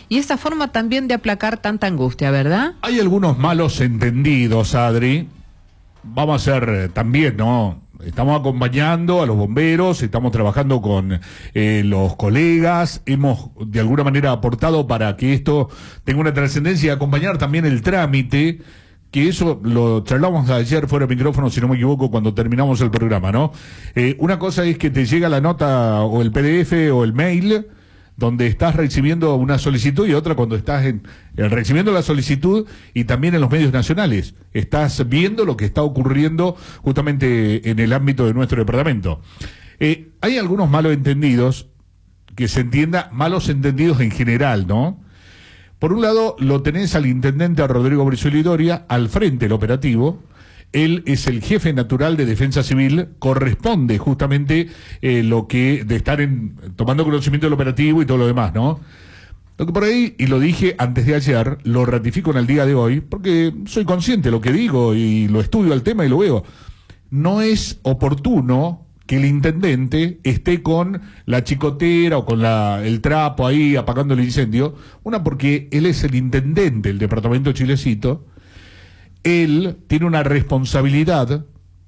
y esa forma también de aplacar tanta angustia, ¿verdad? Hay algunos malos entendidos, Adri. Vamos a hacer también, ¿no? Estamos acompañando a los bomberos, estamos trabajando con los colegas, hemos de alguna manera aportado para que esto tenga una trascendencia y acompañar también el trámite, que eso lo charlamos ayer fuera de micrófono, si no me equivoco, cuando terminamos el programa, ¿no? Una cosa es que te llega la nota o el PDF o el mail donde estás recibiendo una solicitud, y otra cuando estás recibiendo la solicitud y también en los medios nacionales. Estás viendo lo que está ocurriendo justamente en el ámbito de nuestro departamento. Hay algunos malos entendidos, que se entienda, malos entendidos en general, ¿no? Por un lado, lo tenés al intendente, a Rodrigo Brizuela Doria, al frente del operativo. Él es el jefe natural de Defensa Civil, corresponde justamente lo que de estar tomando conocimiento del operativo y todo lo demás, ¿no? Lo que por ahí, y lo dije antes de ayer, lo ratifico en el día de hoy, porque soy consciente de lo que digo y lo estudio al tema y lo veo. No es oportuno que el intendente esté con la chicotera o con el trapo ahí apagando el incendio. Una, porque él es el intendente del departamento de Chilecito. Él tiene una responsabilidad,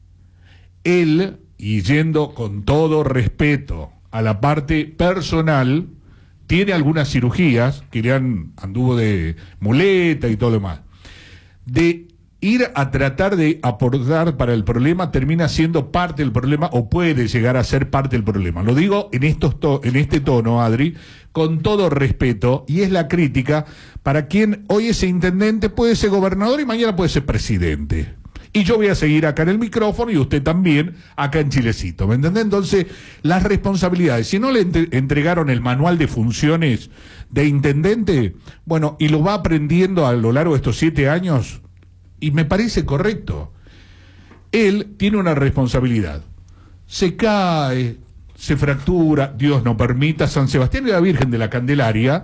él, y yendo con todo respeto a la parte personal, tiene algunas cirugías, que le anduvo de muleta y todo lo demás. De ir a tratar de aportar para el problema, termina siendo parte del problema, o puede llegar a ser parte del problema. Lo digo en este tono, Adri, con todo respeto, y es la crítica para quien hoy es intendente, puede ser gobernador y mañana puede ser presidente. Y yo voy a seguir acá en el micrófono y usted también acá en Chilecito, ¿me entendés? Entonces, las responsabilidades, si no le entregaron el manual de funciones de intendente, bueno, y lo va aprendiendo a lo largo de estos 7 años, y me parece correcto. Él tiene una responsabilidad. Se cae, se fractura, Dios no permita, San Sebastián y la Virgen de la Candelaria.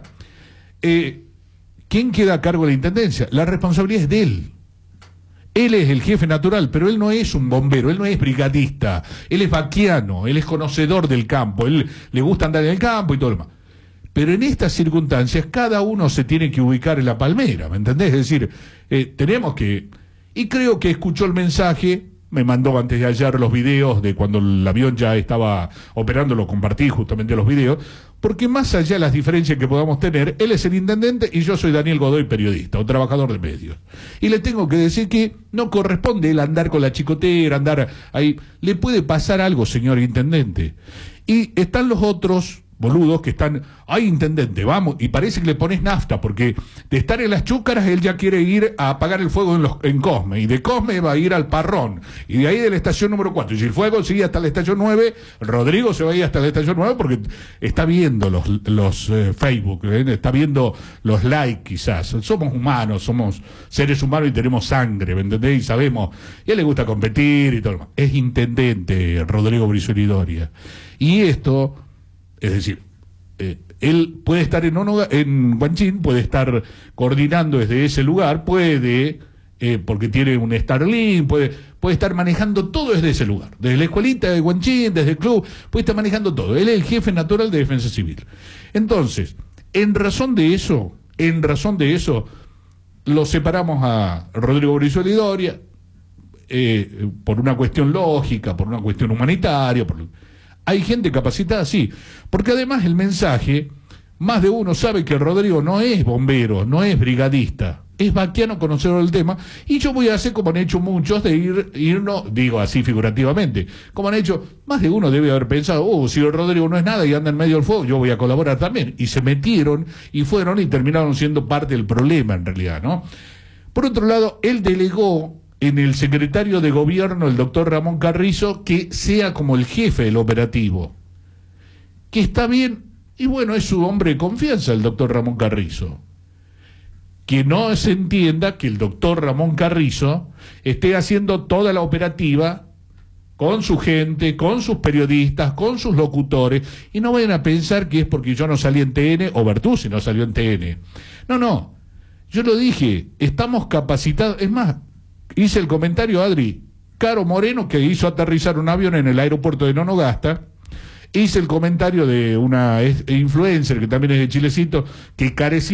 ¿Quién queda a cargo de la intendencia? La responsabilidad es de él. Él es el jefe natural, pero él no es un bombero, él no es brigadista, él es vaquiano, él es conocedor del campo, él le gusta andar en el campo y todo lo demás. Pero en estas circunstancias cada uno se tiene que ubicar en la palmera, ¿me entendés? Es decir, tenemos que... Y creo que escuchó el mensaje, me mandó antes de ayer los videos de cuando el avión ya estaba operando, lo compartí justamente los videos, porque más allá de las diferencias que podamos tener, él es el intendente y yo soy Daniel Godoy, periodista o trabajador de medios. Y le tengo que decir que no corresponde él andar con la chicotera, andar ahí. Le puede pasar algo, señor intendente. Y están los otros boludos que están, ay, intendente, vamos, y parece que le pones nafta, porque de estar en las chúcaras él ya quiere ir a apagar el fuego en Cosme, y de Cosme va a ir al Parrón, y de ahí de la estación número 4, y si el fuego sigue hasta la estación 9, Rodrigo se va a ir hasta la estación 9 porque está viendo los Facebook, está viendo los likes quizás. Somos humanos, somos seres humanos y tenemos sangre, ¿me entendés? Y sabemos, y a él le gusta competir y todo lo demás. Es intendente Rodrigo Brizuela Doria. Y esto... Es decir, él puede estar en Guanchín, puede estar coordinando desde ese lugar, puede, porque tiene un Starlink, puede estar manejando todo desde ese lugar, desde la escuelita de Guanchín, desde el club, puede estar manejando todo. Él es el jefe natural de Defensa Civil. Entonces, en razón de eso, lo separamos a Rodrigo Brizuela Doria, por una cuestión lógica, por una cuestión humanitaria, hay gente capacitada, sí, porque además el mensaje, más de uno sabe que Rodrigo no es bombero, no es brigadista, es vaquiano, conocedor del tema, y yo voy a hacer como han hecho muchos de irnos, digo así figurativamente, como han hecho, más de uno debe haber pensado, si el Rodrigo no es nada y anda en medio del fuego, yo voy a colaborar también, y se metieron y fueron y terminaron siendo parte del problema en realidad, ¿no? Por otro lado, él delegó en el secretario de gobierno, el doctor Ramón Carrizo, que sea como el jefe del operativo, que está bien, y bueno, es su hombre de confianza el doctor Ramón Carrizo. Que no se entienda que el doctor Ramón Carrizo esté haciendo toda la operativa con su gente, con sus periodistas, con sus locutores, y no vayan a pensar que es porque yo no salí en TN, o Bertuzzi no salió en TN. No, yo lo dije, estamos capacitados, es más, hice el comentario, Adri, Caro Moreno, que hizo aterrizar un avión en el aeropuerto de Nonogasta, hice el comentario de una influencer que también es de Chilecito, que carecía